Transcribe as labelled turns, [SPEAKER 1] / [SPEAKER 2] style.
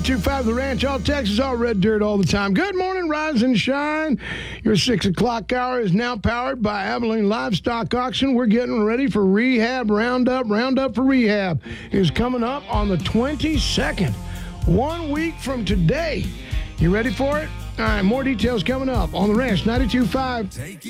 [SPEAKER 1] 92.5 The Ranch, all Texas, all red dirt all the time. Good morning, rise and shine. Your 6 o'clock hour is now powered by Abilene Livestock Auction. We're getting ready for Rehab Roundup. Roundup for Rehab is coming up on the 22nd, 1 week from today. You ready for it? All right, more details coming up on The Ranch, 92.5.